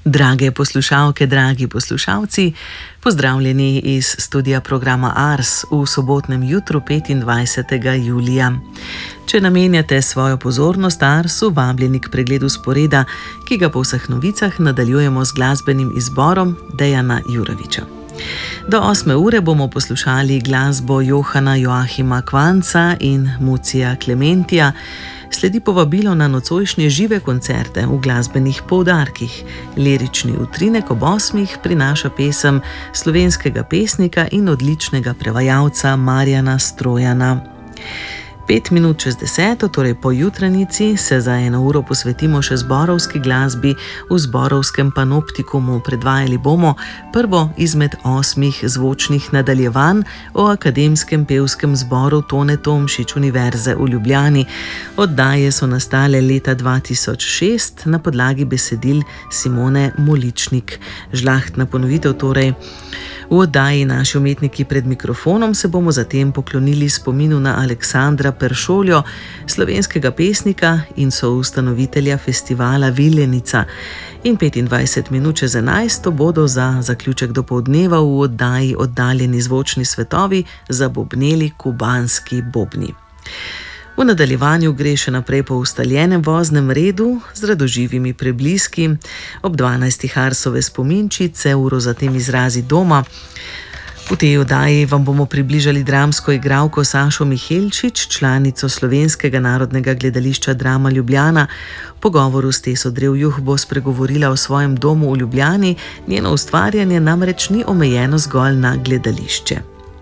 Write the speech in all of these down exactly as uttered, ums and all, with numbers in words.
Drage poslušalke, dragi poslušalci, pozdravljeni iz studia programa Ars v sobotnem jutru petindvajsetega julija. Če namenjate svojo pozornost Arsu, vabljeni k pregledu sporeda, ki ga po vseh novicah nadaljujemo z glasbenim izborom Dejana Jurovića. Do osme ure bomo poslušali glasbo Johana Joachima Quanza in Mucija Klementija. Sledi povabilo na nocojšnje žive koncerte v glasbenih poudarkih. Lirični utrinek ob osmih prinaša pesem slovenskega pesnika in odličnega prevajalca Marjana Strojana. Pet minut čez deseto, torej po jutranici, se za eno uro posvetimo še zborovski glasbi v zborovskem panoptikumu. Predvajali bomo prvo izmed osmih zvočnih nadaljevanj o akademskem pevskem zboru Tone Tomšič Univerze v Ljubljani. Oddaje so nastale leta dva tisoč šest na podlagi besedil Simone Moličnik. Žlahtna ponovitev torej. V oddaji Naši umetniki pred mikrofonom se bomo zatem poklonili spominu na Aleksandra Peršoljo, slovenskega pesnika in soustanovitelja festivala Viljenica. In petindvajset minut čez enajsto bodo za zaključek dopoldneva v oddaji Oddaljeni zvočni svetovi zabobneli kubanski bobni. V nadaljevanju gre še naprej po ustaljenem voznem redu z radoživimi prebliski. Ob dvanajstih Arsove spominčice, uro zatem izrazi doma. V tej oddaji vam bomo približali dramsko igralko Sašo Mihelčič, članico Slovenskega narodnega gledališča Drama Ljubljana. V pogovoru s Teso Drevjuh bo spregovorila o svojem domu v Ljubljani, njeno ustvarjanje namreč ni omejeno zgolj na gledališče.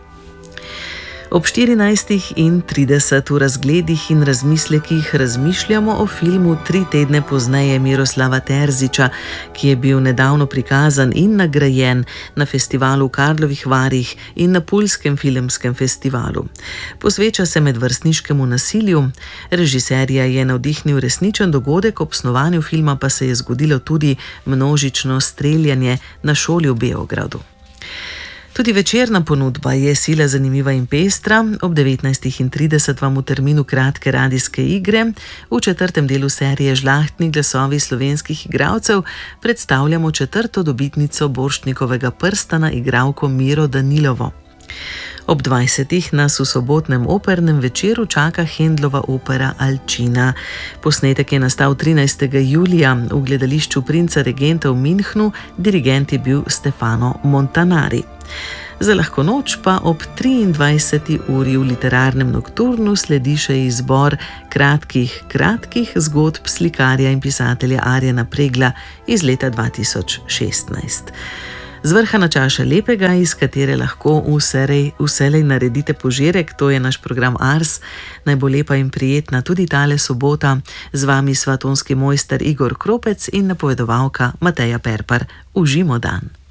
Ob štirinajstih in trideset v razgledih in razmislekih razmišljamo o filmu Tri tedne pozneje Miroslava Terziča, ki je bil nedavno prikazan in nagrajen na festivalu v Karlovih Varih in na Puljskem filmskem festivalu. Posveča se medvrstniškemu nasilju. Režiserja je navdihnil resničen dogodek, ob snovanju filma pa se je zgodilo tudi množično streljanje na šoli v Beogradu. Tudi večerna ponudba je sila zanimiva in pestra. Ob devetnajstih in trideset vam v terminu kratke radijske igre v četrtem delu serije Žlahtni glasovi slovenskih igralcev predstavljamo četrto dobitnico Borštnikovega prstana, igralko Miro Danilovo. Ob dvajsetih nas v sobotnem opernem večeru čaka Händlova opera Alcina. Posnetek je nastal trinajstega julija v gledališču Princa Regenta v Münchnu, dirigent je bil Stefano Montanari. Za lahko noč pa ob triindvajseti uri v literarnem nokturnu sledi še izbor kratkih, kratkih zgodb slikarja in pisatelja Arjena Pregla iz leta dva tisoč šestnajst. Zvrhana čaša lepega, iz katere lahko vselej, vselej naredite požirek, to je naš program Ars. Naj bo lepa in prijetna tudi tale sobota. Z vami sva tonski mojster Igor Kropec in napovedovalka Mateja Perpar. Užimo dan!